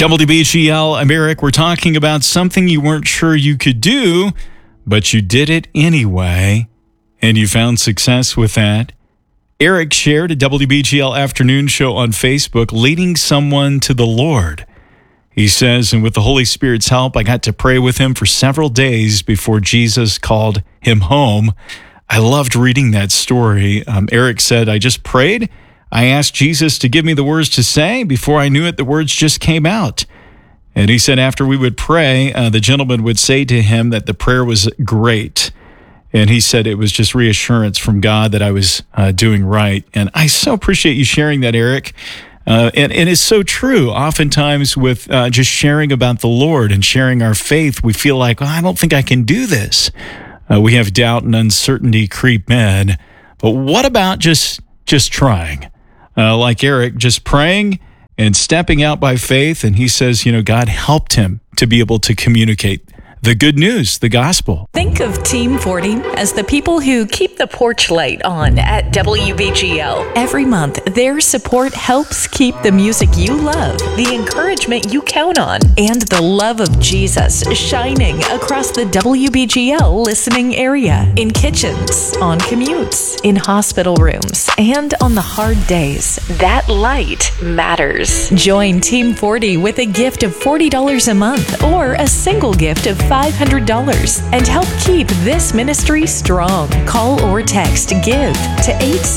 WBGL, I'm Eric. We're talking about something you weren't sure you could do, but you did it anyway, and you found success with that. Eric shared a WBGL afternoon show on Facebook, leading someone to the Lord. He says, and with the Holy Spirit's help, I got to pray with him for several days before Jesus called him home. I loved reading that story. Eric said, I just prayed. I asked Jesus to give me the words to say. Before I knew it, the words just came out. And he said after we would pray, the gentleman would say to him that the prayer was great. And he said it was just reassurance from God that I was doing right. And I so appreciate you sharing that, Eric. And it's so true. Oftentimes with just sharing about the Lord and sharing our faith, we feel like, well, I don't think I can do this. We have doubt and uncertainty creep in. But what about just trying? Like Eric, just praying and stepping out by faith. And he says, God helped him to be able to communicate the good news, the gospel. Think of Team 40 as the people who keep the porch light on at WBGL. Every month, their support helps keep the music you love, the encouragement you count on, and the love of Jesus shining across the WBGL listening area, in kitchens, on commutes, in hospital rooms, and on the hard days. That light matters. Join Team 40 with a gift of $40 a month or a single gift of $500 and help keep this ministry strong. Call or text GIVE to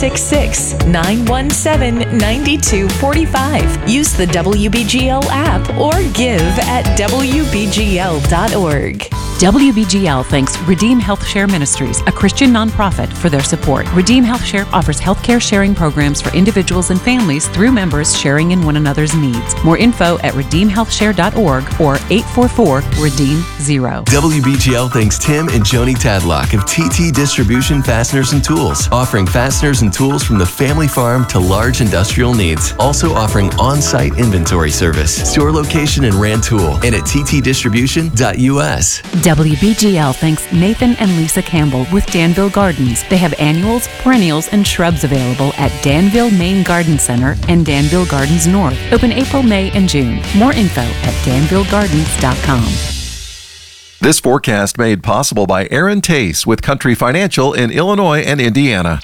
866-917-9245. Use the WBGL app or give at WBGL.org. WBGL thanks Redeem Health Share Ministries, a Christian nonprofit, for their support. Redeem Health Share offers healthcare sharing programs for individuals and families through members sharing in one another's needs. More info at redeemhealthshare.org or 844-REDEEM-0. WBGL thanks Tim and Joni Tadlock of TT Distribution Fasteners and Tools, offering fasteners and tools from the family farm to large industrial needs. Also offering on-site inventory service. Store location in Rantoul and at ttdistribution.us. WBGL thanks Nathan and Lisa Campbell with Danville Gardens. They have annuals, perennials, and shrubs available at Danville Main Garden Center and Danville Gardens North. Open April, May, and June. More info at danvillegardens.com. This forecast made possible by Aaron Tace with Country Financial in Illinois and Indiana.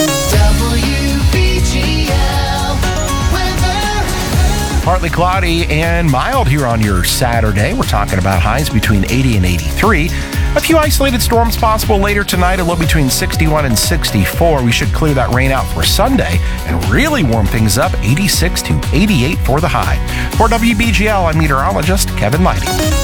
Partly cloudy and mild here on your Saturday. We're talking about highs between 80 and 83. A few isolated storms possible later tonight, a low between 61 and 64. We should clear that rain out for Sunday and really warm things up, 86 to 88 for the high. For WBGL, I'm meteorologist Kevin Lighty.